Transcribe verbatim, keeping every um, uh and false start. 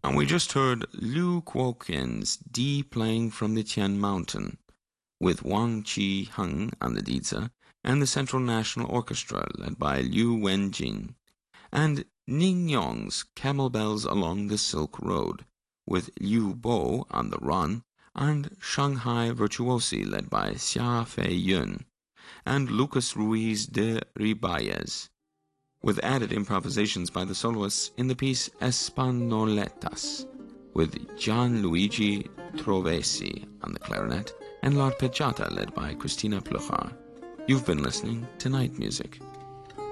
And we just heard Liu Kuo-qian's D playing from the Tian Mountain, with Wang Qi-heng on the dizi, and the Central National Orchestra led by Liu Wenjin, and Ning Yong's Camel Bells Along the Silk Road, with Liu Bo on the run, and Shanghai Virtuosi led by Xia Fei-yun, and Lucas Ruiz de Ribayez, with added improvisations by the soloists in the piece Espanoletas, with Gianluigi Trovesi on the clarinet and L'Arpeggiata led by Christina Pluchar. You've been listening to Night Music.